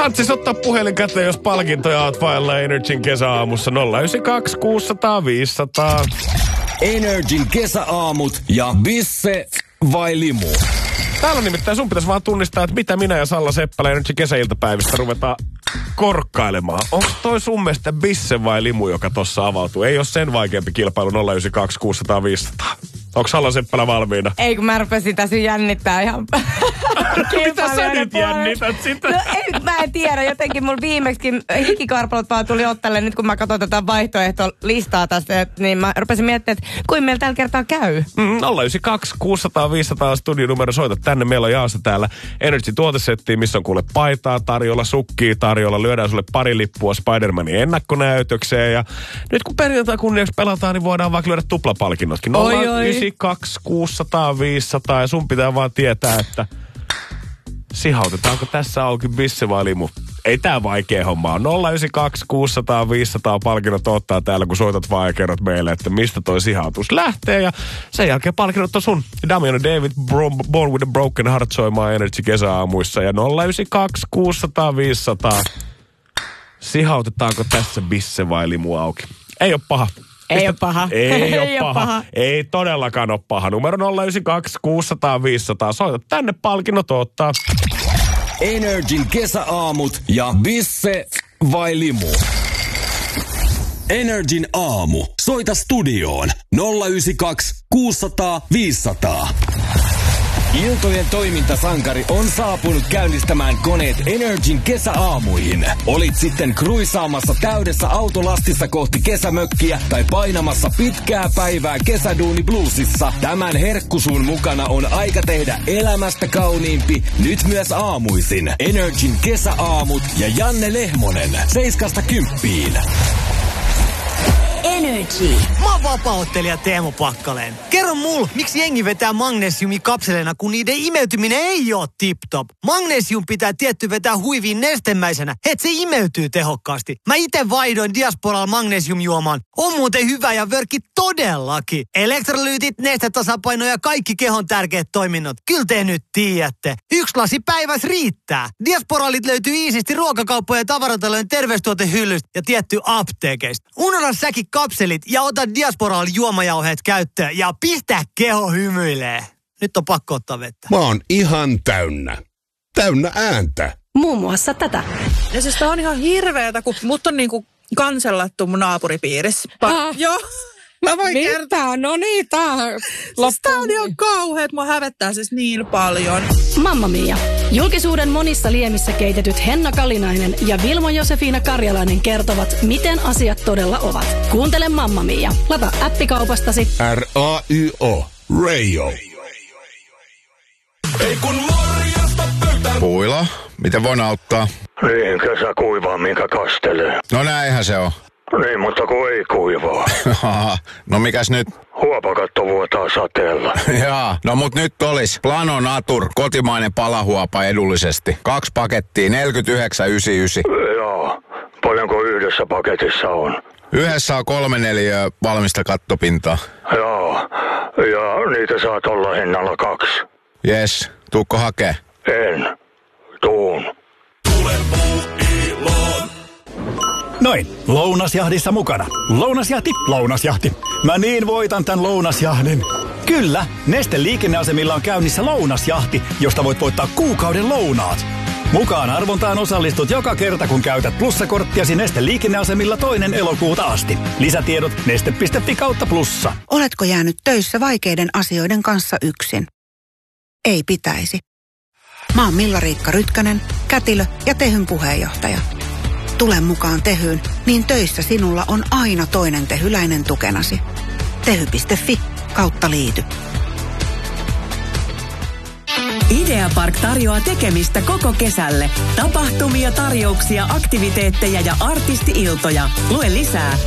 Saat siis ottaa puhelin käteen, jos palkintoja oot vailla Energyn kesäaamussa 092 600 500. Energin kesäaamut ja Bisse vai Limu. Täällä nimittäin sun pitäisi vaan tunnistaa, että mitä minä ja Salla Seppälä Energyn kesäiltapäivistä ruvetaan korkkailemaan. Onko toi sun mielestä Bisse vai Limu, joka tossa avautuu? Ei ole sen vaikeampi kilpailu 092 600 500. Onko Salla Seppälä valmiina? Ei, kun mä rupesin tässä jännittää ihan. Mitä sä nyt jännität sitä? No ei, mä en tiedä. Jotenkin mulla viimeksikin hikikarpalot vaan tuli ottalle nyt, kun mä katson tätä vaihtoehtolistaa tästä, niin mä rupesin miettimään, että kuin meillä tällä kertaa käy. 092 600 500 studionumero, soita tänne. Meillä on jaossa täällä Energy tuotesettiin, missä on kuule paitaa tarjolla, sukkia tarjolla. Lyödään sulle pari lippua Spider-Manin ennakkonäytökseen. Ja nyt kun perjantai kunniaksi pelataan, niin voidaan vaikka lyödä tuplapalkinnotkin. 092 600 500 ja sun pitää vaan tietää, että sihautetaanko tässä auki Bisse vai Limu. Ei tää vaikea homma on. 092 600 500 palkinnot ottaa täällä, kun soitat vaan ja kerrot meille, että mistä toi sihautus lähtee. Ja sen jälkeen palkinnot on sun. Damian David, Born with a Broken Heart soimaan Energy kesäaamuissa. Ja 092 600 500. Sihautetaanko tässä Bisse vai Limu auki? Ei ole paha. Ei ole paha. Ei ole paha. Ei todellakaan ole paha. Numero 092 600 500. Soita tänne, palkinnot ottaa. Energin kesäaamut ja Bisse vai Limu. Energin aamu. Soita studioon 092 600 500. Iltojen toimintasankari on saapunut käynnistämään koneet Energin kesäaamuihin. Olit sitten kruisaamassa täydessä autolastissa kohti kesämökkiä tai painamassa pitkää päivää kesäduuni bluesissa. Tämän herkkusun mukana on aika tehdä elämästä kauniimpi nyt myös aamuisin. Energin kesäaamut ja Janne Lehmonen 7–10. Energy. Mä oon vapaa-ottelija Teemu Pakkaleen. Kerro mulle, miksi jengi vetää magnesiumikapseleina, kun niiden imeytyminen ei oo tip-top. Magnesium pitää tietty vetää huiviin nestemäisenä, et se imeytyy tehokkaasti. Mä ite vaihdoin Diasporalla magnesiumjuomaan. On muuten hyvä ja vörkki todellakin. Elektrolyytit, nestetasapaino ja kaikki kehon tärkeät toiminnot. Kyllä te nyt tiedätte. 1 lasi päivässä riittää. Diasporalit löytyy iisisti ruokakauppojen ja tavaratalojen terveystuotehyllystä ja tietty apteekeista. Unohda säkin kapselit ja ota Diasporal juomajauheet käyttöön ja pistä keho hymyilee. Nyt on pakko ottaa vettä. Mä oon ihan täynnä. Täynnä ääntä. Muun muassa tätä. Ja siis tää on ihan hirveetä, kun mut on niinku kansellattu mun naapuripiirissä. Joo. Mä voin kertoa. No niin, Siis tää on ihan kauheet. Mua hävettää siis niin paljon. Mamma Mia. Julkisuuden monissa liemissä keitetyt Henna Kalinainen ja Vilmo Josefina Karjalainen kertovat, miten asiat todella ovat. Kuuntele Mamma Mia. Lata appikaupastasi. R-A-Y-O. Radio. Ei kun morjesta pöytään. Puila, miten voin auttaa? Niin, kesä kuivaa, minkä kastelee. No näinhän se on. Niin, mutta kun ei kuivaa. No mikäs nyt? Huopakatto vuotaa sateella. Jaa, no mut nyt olis Plano Natur, kotimainen palahuopa edullisesti. 2 pakettia, 49,99. Joo, paljonko yhdessä paketissa on? Yhdessä on 3 neliöä valmista kattopintaa. Joo, ja niitä saat olla hinnalla 2. Jes, tuukko hakee? En, tuun. Noin, lounasjahdissa mukana. Lounasjahti, lounasjahti. Mä niin voitan tän lounasjahdin. Kyllä, Neste liikenneasemilla on käynnissä lounasjahti, josta voit voittaa kuukauden lounaat. Mukaan arvontaan osallistut joka kerta, kun käytät plussakorttiasi Neste liikenneasemilla 2. elokuuta asti. Lisätiedot neste.fi/plussa. Oletko jäänyt töissä vaikeiden asioiden kanssa yksin? Ei pitäisi. Mä oon Milla-Riikka Rytkönen, kätilö ja Tehyn puheenjohtaja. Tule mukaan Tehyyn, niin töissä sinulla on aina toinen tehyläinen tukenasi. Tehy.fi/liity. Ideapark tarjoaa tekemistä koko kesälle. Tapahtumia, tarjouksia, aktiviteetteja ja artisti-iltoja. Lue lisää